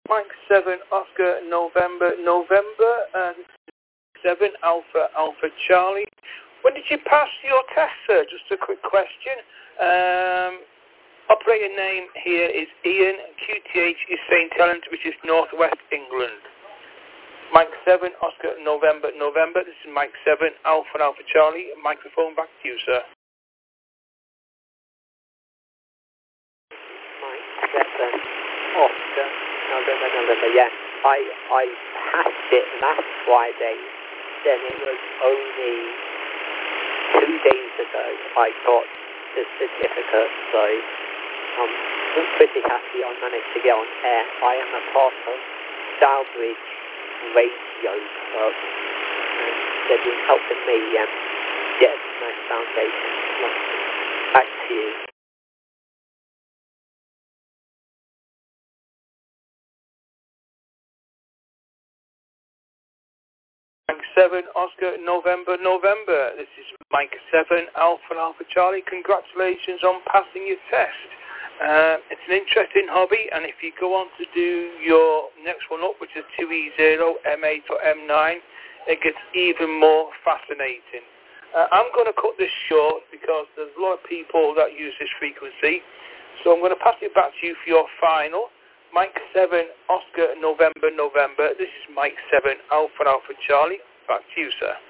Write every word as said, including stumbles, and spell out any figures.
Mike seven, Oscar, November, November, and seven, Alpha, Alpha, Charlie. When did you pass your test, sir? Just a quick question. Um, operator name here is Ian. Q T H is Saint Helens, which is Northwest England. Mike seven, Oscar, November, November. This is Mike seven, Alpha, Alpha, Charlie. Microphone back to you, sir. Mike seven, Oscar, November, November. Yeah, I I passed it last Friday. Then it was only two days ago I got the certificate, so um, I'm pretty happy I managed to get on air. I am a part of Stourbridge Radio Club, and they've been helping me um, get a nice foundation. Back to you. Mike seven, Oscar, November, November. This is Mike seven, Alpha, Alpha, Charlie. Congratulations on passing your test. Uh, it's an interesting hobby, and if you go on to do your next one up, which is two E zero, M eight or M nine, it gets even more fascinating. Uh, I'm going to cut this short because there's a lot of people that use this frequency, so I'm going to pass it back to you for your final. Mike seven, Oscar, November, November. This is Mike seven, Alpha, Alpha, Charlie. Back to you, sir.